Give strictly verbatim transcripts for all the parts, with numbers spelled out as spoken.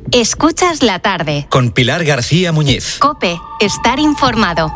Escuchas la tarde. Con Pilar García Muñiz. COPE. Estar informado.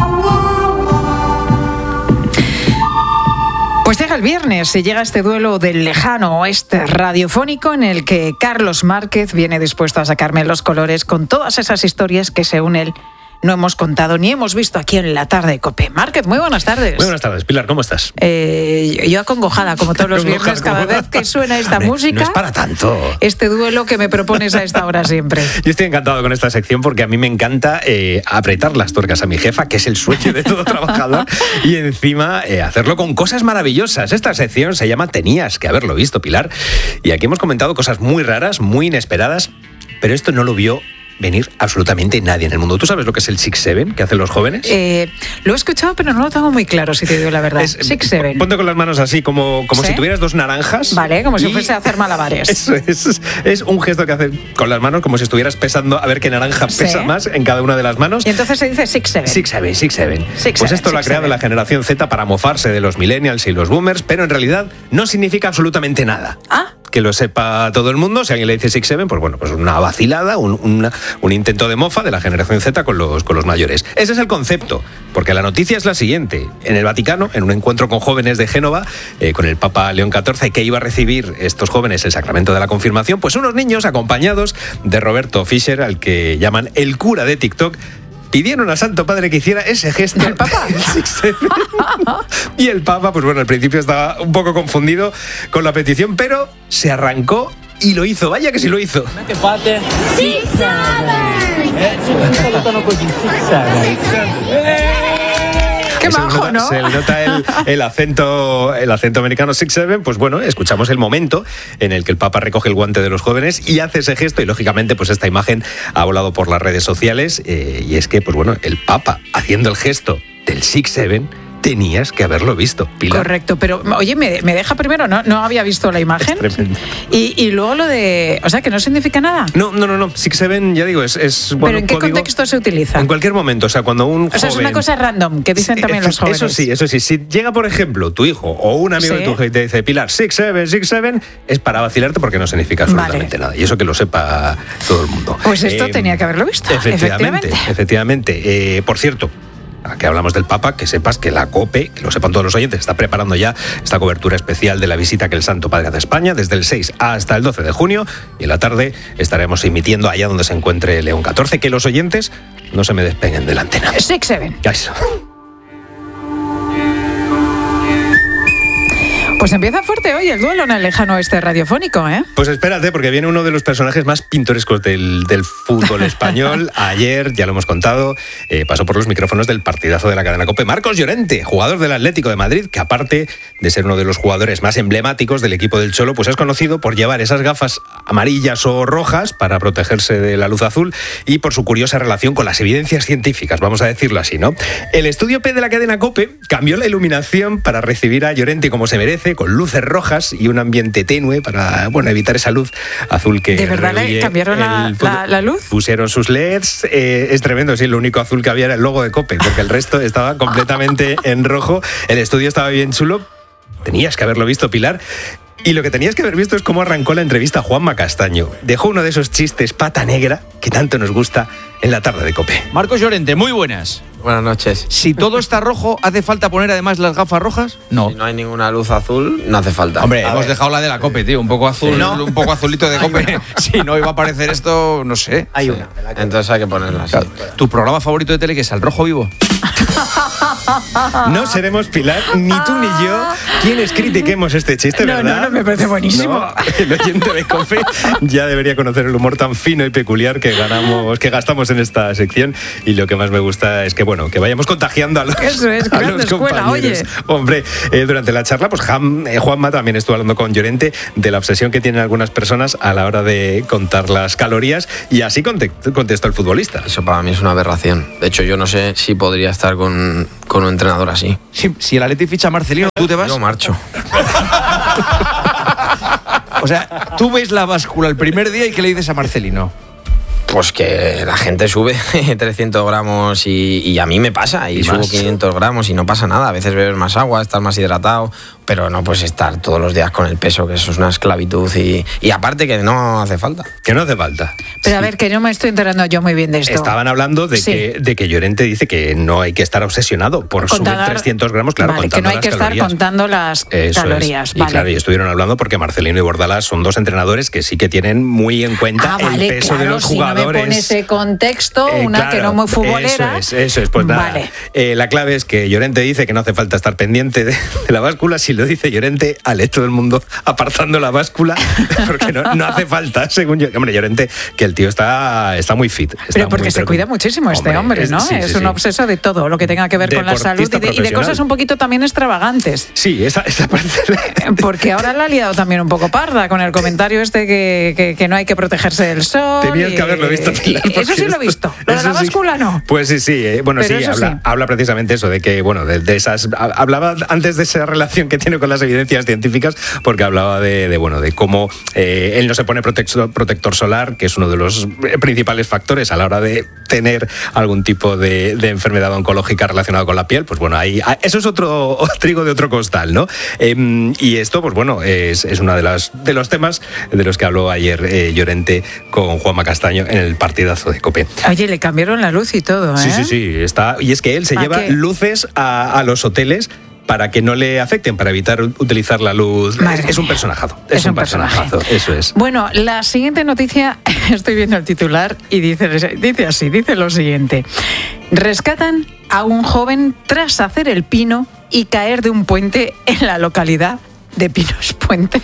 Pues llega el viernes y llega este duelo del lejano oeste radiofónico en el que Carlos Márquez viene dispuesto a sacarme los colores con todas esas historias que según él no hemos contado ni hemos visto aquí en la tarde de COPE. Márquez, muy buenas tardes. Muy buenas tardes, Pilar, ¿cómo estás? Eh, yo acongojada, como todos los viernes, cada vez que suena esta Hombre, música. No es para tanto. Este duelo que me propones a esta hora siempre. Yo estoy encantado con esta sección porque a mí me encanta eh, apretar las tuercas a mi jefa, que es el sueño de todo trabajador, y encima eh, hacerlo con cosas maravillosas. Esta sección se llama Tenías que haberlo visto, Pilar, y aquí hemos comentado cosas muy raras, muy inesperadas, pero esto no lo vio venir absolutamente nadie en el mundo. ¿Tú sabes lo que es el Six Seven que hacen los jóvenes? Eh, lo he escuchado, pero no lo tengo muy claro, si te digo la verdad. Es, Six Seven. Ponte con las manos así, como, como ¿Sí? si tuvieras dos naranjas. Vale, como y... si fuese a hacer malabares. Eso es, es un gesto que hacen con las manos, como si estuvieras pesando a ver qué naranja ¿Sí? pesa más en cada una de las manos. Y entonces se dice Six Seven. Six Seven, Six Seven. Six Pues seven, esto lo ha six creado seven. la generación Z para mofarse de los millennials y los boomers, pero en realidad no significa absolutamente nada. Ah. Que lo sepa todo el mundo. Si alguien le dice Six Seven, pues bueno, pues una vacilada, un, una, un intento de mofa de la generación Z con los, con los mayores. Ese es el concepto, porque la noticia es la siguiente. En el Vaticano, en un encuentro con jóvenes de Génova, eh, con el Papa León catorce, que iba a recibir estos jóvenes el sacramento de la confirmación, pues unos niños acompañados de Roberto Fischer, al que llaman el cura de TikTok, pidieron al Santo Padre que hiciera ese gesto. ¿El Papa? Y el Papa, pues bueno, al principio estaba un poco confundido con la petición, pero se arrancó y lo hizo. Vaya que sí lo hizo. Qué Se le majo, nota, ¿no? Se le nota el, el acento, el acento americano Six Seven. Pues bueno, escuchamos el momento en el que el Papa recoge el guante de los jóvenes y hace ese gesto, y lógicamente pues esta imagen ha volado por las redes sociales, eh, y es que pues bueno, el Papa haciendo el gesto del Six Seven, tenías que haberlo visto, Pilar. Correcto, pero oye, me, me deja primero, no, no había visto la imagen. Es tremendo. Y, y luego lo de, o sea, que no significa nada. No, no, no, no. Six Seven, ya digo, es, es bueno, ¿Pero en qué código. contexto se utiliza? En cualquier momento, o sea, cuando un joven... O sea, es una cosa random, que dicen Sí, también los jóvenes. Eso sí, eso sí. Si llega, por ejemplo, tu hijo o un amigo Sí. de tu hijo y te dice, Pilar, Six Seven, Six Seven, es para vacilarte porque no significa absolutamente Vale. nada. Y eso que lo sepa todo el mundo. Pues esto Eh, tenía que haberlo visto, Efectivamente, efectivamente. efectivamente. Eh, por cierto, a que hablamos del Papa, que sepas que la COPE, que lo sepan todos los oyentes, está preparando ya esta cobertura especial de la visita que el Santo Padre hace a España desde el seis hasta el doce de junio, y en la tarde estaremos emitiendo allá donde se encuentre León catorce, que los oyentes no se me despeguen de la antena. Six Seven. Eso. Pues empieza fuerte hoy el duelo en el lejano oeste radiofónico, ¿eh? Pues espérate, porque viene uno de los personajes más pintorescos del, del fútbol español. Ayer, ya lo hemos contado, eh, pasó por los micrófonos del partidazo de la cadena COPE. Marcos Llorente, jugador del Atlético de Madrid, que aparte de ser uno de los jugadores más emblemáticos del equipo del Cholo, pues es conocido por llevar esas gafas amarillas o rojas para protegerse de la luz azul, y por su curiosa relación con las evidencias científicas, vamos a decirlo así, ¿no? El estudio P de la cadena COPE cambió la iluminación para recibir a Llorente como se merece, con luces rojas y un ambiente tenue para, bueno, evitar esa luz azul que ¿De verdad le rehuye cambiaron la- el fútbol. la- la luz? Pusieron sus L E Ds, eh, es tremendo, sí, lo único azul que había era el logo de COPE, porque el resto estaba completamente en rojo. El estudio estaba bien chulo, tenías que haberlo visto, Pilar. Y lo que tenías que haber visto es cómo arrancó la entrevista Juanma Castaño. Dejó uno de esos chistes pata negra que tanto nos gusta en la tarde de COPE. Marcos Llorente, muy buenas. Buenas noches. Si todo está rojo, ¿hace falta poner además las gafas rojas? No. Si no hay ninguna luz azul, no hace falta. Hombre, A hemos ver, dejado la de la COPE, tío. Un poco azul, Sí. ¿No? un poco azulito de COPE. Si no iba a aparecer esto, no sé. Hay una. Entonces hay que ponerla así. ¿Tu programa favorito de tele qué es? ¿Al rojo vivo? No seremos, Pilar, ni tú ni yo, quienes critiquemos este chiste, No, ¿verdad? no, no, me parece buenísimo. No, el oyente de COPE ya debería conocer el humor tan fino y peculiar que ganamos, que gastamos en esta sección, y lo que más me gusta es que, bueno, que vayamos contagiando a los, Eso es, a grande los escuela, compañeros. oye. Hombre, eh, durante la charla, pues Jam, eh, Juanma también estuvo hablando con Llorente de la obsesión que tienen algunas personas a la hora de contar las calorías, y así conte- contestó el futbolista. Eso para mí es una aberración. De hecho, yo no sé si podría estar con, con un entrenador así. Si, si el Atleti ficha a Marcelino, ¿tú te vas? Yo marcho. O sea, tú ves la báscula el primer día y ¿qué le dices a Marcelino? Pues que la gente sube trescientos gramos y, y a mí me pasa. Y, Y subo más. quinientos gramos y no pasa nada. A veces bebes más agua, estás más hidratado. pero no puedes estar todos los días con el peso, que eso es una esclavitud y, y aparte que no hace falta. Que no hace falta. Pero a ver, que no me estoy enterando yo muy bien de esto. Estaban hablando de, Sí. que, de que Llorente dice que no hay que estar obsesionado por Contar- subir trescientos gramos, claro, vale, que contando no hay las que estar calorías. contando las Eso calorías. es. Y Vale. claro, y estuvieron hablando porque Marcelino y Bordalás son dos entrenadores que sí que tienen muy en cuenta Ah, vale, el peso claro, de los si no jugadores. me pone ese contexto, Eh, una claro, que no muy futbolera. Eso es, eso es. Pues nada, Vale. eh, la clave es que Llorente dice que no hace falta estar pendiente de, de la báscula. Si lo dice Llorente, ale todo el mundo apartando la báscula, porque no, no hace falta, según yo. Hombre, Llorente, que el tío está, está muy fit. Está Pero porque muy se preocup- cuida muchísimo este hombre, es- ¿no? sí, es sí, un sí. obseso de todo, lo que tenga que ver con la Deportista salud y de, y de profesional. cosas un poquito también extravagantes. Sí, esa, esa parte. Porque ahora la ha liado también un poco parda con el comentario este que, que, que no hay que protegerse del sol. Tenías y- que haberlo visto, Pilar, y- Eso porque sí lo he esto- visto. Lo de eso la sí. báscula no. Pues sí, sí. eh, Bueno, Pero sí eso habla, sí. habla precisamente eso, de que, bueno, de, de esas. ha- Hablaba antes de esa relación que tiene con las evidencias científicas, porque hablaba de, de, bueno, de cómo eh, él no se pone protector, protector solar, que es uno de los principales factores a la hora de tener algún tipo de, de enfermedad oncológica relacionada con la piel. Pues bueno, ahí ah, eso es otro trigo de otro costal, ¿no? Eh, y esto, pues bueno, es, es uno de, las, de los temas de los que habló ayer eh, Llorente con Juanma Castaño en el partidazo de COPE. Oye, le cambiaron la luz y todo, ¿eh? Sí, sí, sí. Está, y es que él se ¿A lleva qué? luces a, a los hoteles para que no le afecten, para evitar u- utilizar la luz. Madre Es, es un mía. personajazo. Es Es, un un personaje. personajazo, eso es. Bueno, la siguiente noticia, estoy viendo el titular y dice, dice así, dice lo siguiente. Rescatan a un joven tras hacer el pino y caer de un puente en la localidad de Pinos Puente.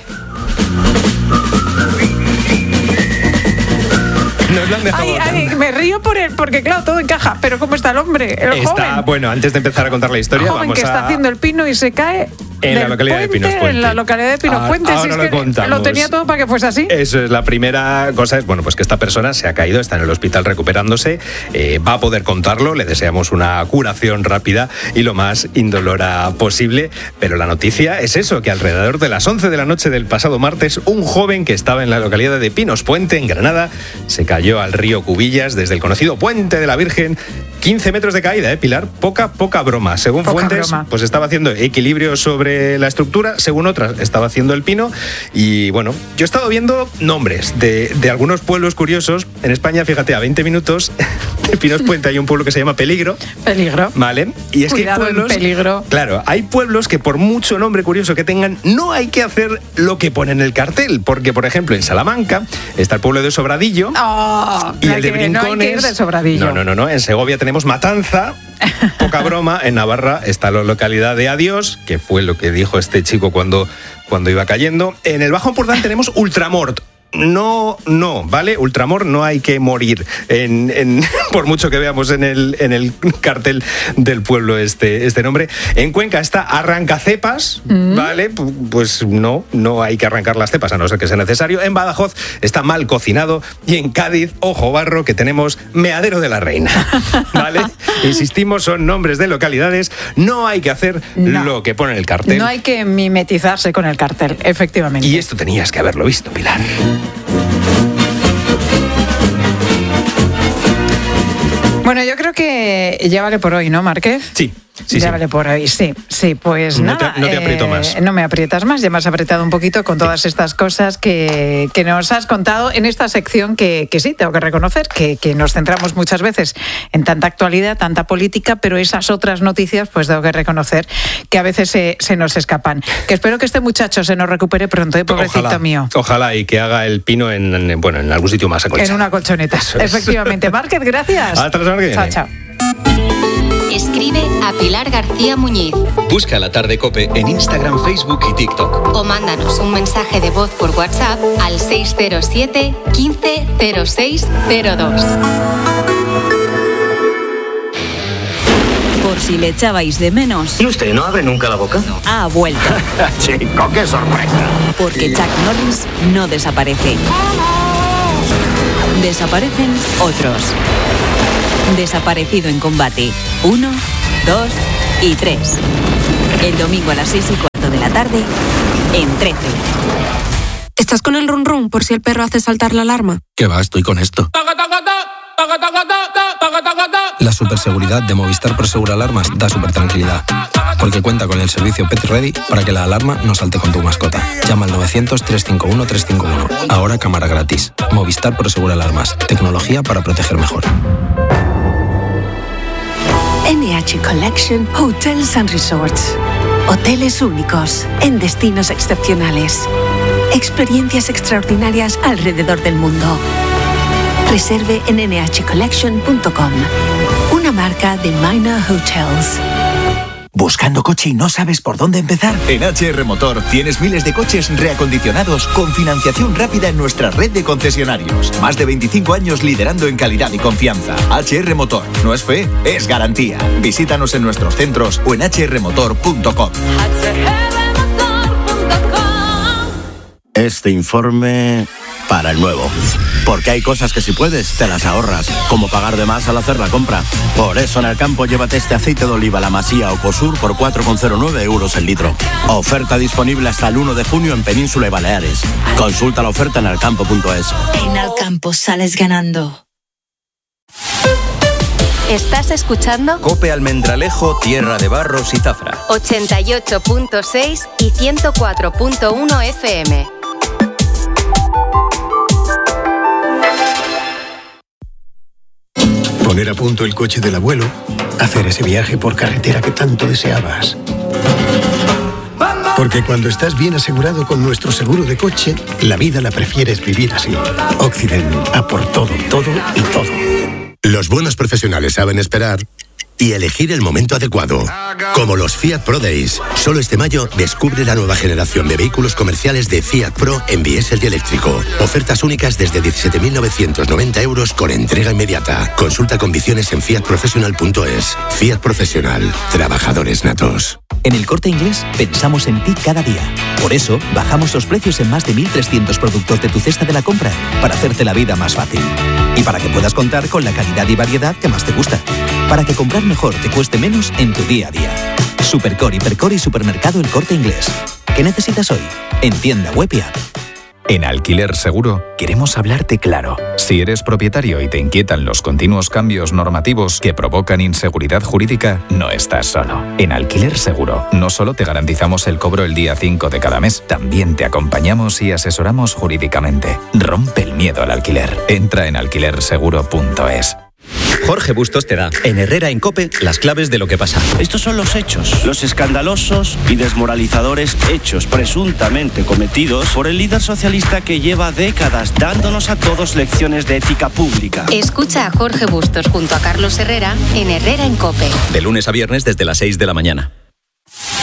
Nos lo han dejado Ay, votando. ay, me río por él, porque claro, todo encaja. Pero ¿cómo está el hombre? El Está, joven. bueno, antes de empezar a contar la historia, joven vamos que está a... haciendo el pino y se cae En la del localidad de puente, Pinos Puente. En la localidad de Pinos Ah, Puente. Si ahora es lo que contamos. lo tenía todo para que fuese así. Eso es, la primera cosa es, bueno, pues que esta persona se ha caído, está en el hospital recuperándose, eh, va a poder contarlo, le deseamos una curación rápida y lo más indolora posible, pero la noticia es eso, que alrededor de las once de la noche del pasado martes, un joven que estaba en la localidad de Pinos Puente, en Granada, se cayó al río Cubillas desde el conocido Puente de la Virgen, quince metros de caída, ¿eh, Pilar? Poca, poca broma. Según Poca fuentes, broma. pues estaba haciendo equilibrio sobre la estructura, según otras estaba haciendo el pino y bueno, yo he estado viendo nombres de, de algunos pueblos curiosos en España, fíjate, a veinte minutos de Pinos Puente hay un pueblo que se llama Peligro, Peligro. ¿vale? Y es Cuidado que hay en pueblos, Peligro. claro, hay pueblos que por mucho nombre curioso que tengan, no hay que hacer lo que pone en el cartel, porque por ejemplo en Salamanca está el pueblo de Sobradillo. Oh, Y no el hay de que- Brincones. No hay que ir de Sobradillo. No, no, no, no. En Segovia tenemos Matanza. Poca broma. En Navarra está la localidad de Adiós, que fue lo que dijo este chico cuando, cuando iba cayendo. En el Bajo Empordán tenemos Ultramort. No, no, ¿vale? Ultramor no hay que morir, en, en, por mucho que veamos en el, en el cartel del pueblo este, este nombre. En Cuenca está Arrancacepas, mm. ¿vale? Pues no, no hay que arrancar las cepas, a no ser que sea necesario. En Badajoz está Mal Cocinado y en Cádiz, ojo barro, que tenemos Meadero de la Reina, ¿vale? Insistimos, son nombres de localidades, no hay que hacer no. lo que pone en el cartel. No hay que mimetizarse con el cartel, efectivamente. Y esto tenías que haberlo visto, Pilar. Bueno, yo creo que ya vale por hoy, ¿no, Márquez? Sí. Sí, ya sí. vale por hoy, sí, sí, pues no nada. Te, no te aprieto eh, más. No me aprietas más, ya me has apretado un poquito con todas estas cosas que, que nos has contado en esta sección que, que sí, tengo que reconocer, que, que nos centramos muchas veces en tanta actualidad, tanta política, pero esas otras noticias, pues tengo que reconocer que a veces se, se nos escapan. Que espero que este muchacho se nos recupere pronto, ¿eh? Pobrecito ojalá, mío. Ojalá y que haga el pino en, en, bueno, en algún sitio más acolchado. En una colchoneta, efectivamente. Márquez, gracias. Hasta la semana que viene. Chao, chao. Escribe a Pilar García Muñiz. Busca La Tarde COPE en Instagram, Facebook y TikTok. O mándanos un mensaje de voz por WhatsApp al seis cero siete, quince, cero seis cero dos. Por si le echabais de menos. ¿Y usted no abre nunca la boca? Ha vuelto. Chico, qué sorpresa. Porque Chuck Norris no desaparece. Desaparecen otros. Desaparecido en combate. Uno, dos y tres. El domingo a las seis y cuarto de la tarde en trece. ¿Estás con el run run por si el perro hace saltar la alarma? ¿Qué va? Estoy con esto. La superseguridad de Movistar Prosegur Alarmas da super tranquilidad, porque cuenta con el servicio Pet Ready para que la alarma no salte con tu mascota. Llama al novecientos, trescientos cincuenta y uno, trescientos cincuenta y uno. Ahora cámara gratis. Movistar Prosegur Alarmas. Tecnología para proteger mejor. N H Collection Hotels and Resorts. Hoteles únicos en destinos excepcionales. Experiencias extraordinarias alrededor del mundo. Reserve en ene hache collection punto com. Una marca de Minor Hotels. ¿Buscando coche y no sabes por dónde empezar? En H R Motor tienes miles de coches reacondicionados con financiación rápida en nuestra red de concesionarios. Más de veinticinco años liderando en calidad y confianza. H R Motor. No es fe, es garantía. Visítanos en nuestros centros o en hache erre motor punto com. Este informe para el nuevo. Porque hay cosas que si puedes, te las ahorras, como pagar de más al hacer la compra. Por eso en Alcampo llévate este aceite de oliva La Masía o Cosur por cuatro coma cero nueve euros el litro. Oferta disponible hasta el uno de junio en Península y Baleares. Consulta la oferta en alcampo punto es. En Alcampo sales ganando. ¿Estás escuchando? Cope Almendralejo, Tierra de Barros y Zafra. ochenta y ocho punto seis y ciento cuatro punto uno F M. Poner a punto el coche del abuelo, hacer ese viaje por carretera que tanto deseabas. Porque cuando estás bien asegurado con nuestro seguro de coche, la vida la prefieres vivir así. Occident, a por todo, todo y todo. Los buenos profesionales saben esperar y elegir el momento adecuado. Como los Fiat Pro Days. Solo este mayo descubre la nueva generación de vehículos comerciales de Fiat Pro en diésel y eléctrico. Ofertas únicas desde diecisiete mil novecientos noventa euros con entrega inmediata. Consulta condiciones en fiat professional punto es. Fiat Profesional. Trabajadores natos. En El Corte Inglés pensamos en ti cada día. Por eso, bajamos los precios en más de mil trescientos productos de tu cesta de la compra para hacerte la vida más fácil. Y para que puedas contar con la calidad y variedad que más te gusta. Para que comprar mejor te cueste menos en tu día a día. Supercore, Hipercore y Supermercado El Corte Inglés. ¿Qué necesitas hoy? En tienda web y app. En Alquiler Seguro queremos hablarte claro. Si eres propietario y te inquietan los continuos cambios normativos que provocan inseguridad jurídica, no estás solo. En Alquiler Seguro no solo te garantizamos el cobro el día cinco de cada mes, también te acompañamos y asesoramos jurídicamente. Rompe el miedo al alquiler. Entra en alquiler seguro punto es. Jorge Bustos te da, en Herrera en COPE, las claves de lo que pasa. Estos son los hechos, los escandalosos y desmoralizadores hechos presuntamente cometidos por el líder socialista que lleva décadas dándonos a todos lecciones de ética pública. Escucha a Jorge Bustos junto a Carlos Herrera en Herrera en COPE. De lunes a viernes desde las seis de la mañana.